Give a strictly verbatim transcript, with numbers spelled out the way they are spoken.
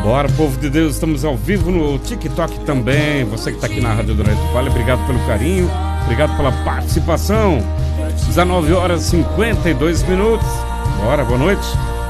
Bora, povo de Deus, estamos ao vivo no TikTok também. Você que está aqui na Rádio Durante Vale, obrigado pelo carinho, obrigado pela participação. dezenove horas e cinquenta e dois minutos. Bora, boa noite.